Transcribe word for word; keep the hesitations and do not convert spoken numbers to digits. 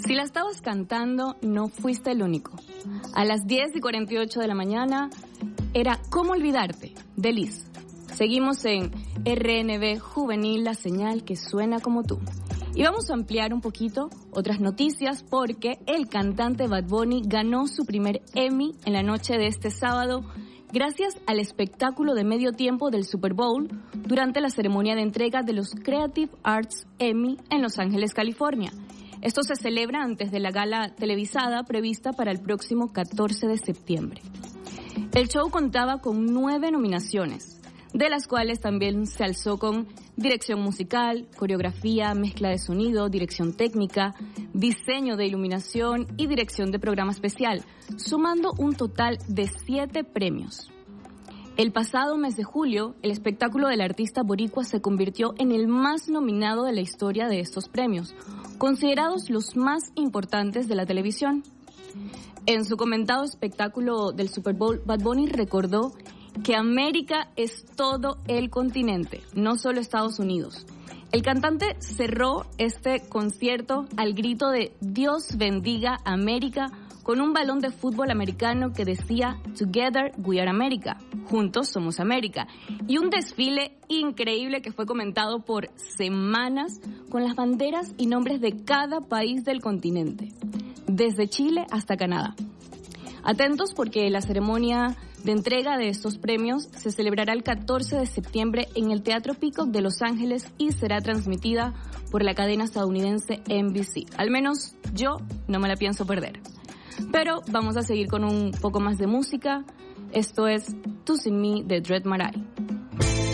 Si la estabas cantando, no fuiste el único. A las diez y cuarenta y ocho de la mañana era ¿Cómo olvidarte? De Liz. Seguimos en R N B Juvenil, la señal que suena como tú. Y vamos a ampliar un poquito otras noticias porque el cantante Bad Bunny ganó su primer Emmy en la noche de este sábado gracias al espectáculo de medio tiempo del Super Bowl durante la ceremonia de entrega de los Creative Arts Emmy en Los Ángeles, California. Esto se celebra antes de la gala televisada prevista para el próximo catorce de septiembre. El show contaba con nueve nominaciones, de las cuales también se alzó con dirección musical, coreografía, mezcla de sonido, dirección técnica, diseño de iluminación y dirección de programa especial, sumando un total de siete premios. El pasado mes de julio, el espectáculo del artista boricua se convirtió en el más nominado de la historia de estos premios, considerados los más importantes de la televisión. En su comentado espectáculo del Super Bowl, Bad Bunny recordó que América es todo el continente, no solo Estados Unidos. El cantante cerró este concierto al grito de Dios bendiga América con un balón de fútbol americano que decía Together we are America, juntos somos América, y un desfile increíble que fue comentado por semanas con las banderas y nombres de cada país del continente, desde Chile hasta Canadá. Atentos porque la ceremonia de entrega de estos premios se celebrará el catorce de septiembre en el Teatro Peacock de Los Ángeles y será transmitida por la cadena estadounidense N B C. Al menos yo no me la pienso perder. Pero vamos a seguir con un poco más de música. Esto es Tú Sin Mí de Dread Marai.